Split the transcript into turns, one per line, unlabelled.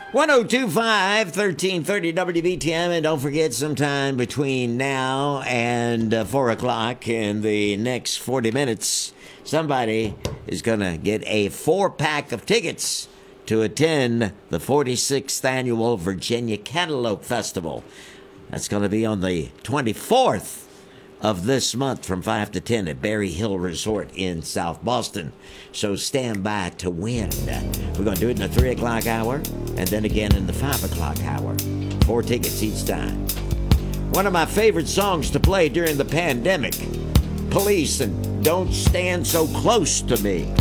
1025 1330 WBTM, and don't forget, sometime between now and 4 o'clock in the next 40 minutes, somebody is going to get a 4-pack of tickets to attend the 46th Annual Virginia Cantaloupe Festival. That's going to be on the 24th of this month from 5 to 10 at Berry Hill Resort in South Boston. So stand by to win. We're going to do it in the 3 o'clock hour and then again in the 5 o'clock hour. 4 tickets each time. One of my favorite songs to play during the pandemic, Police and Don't Stand So Close to Me.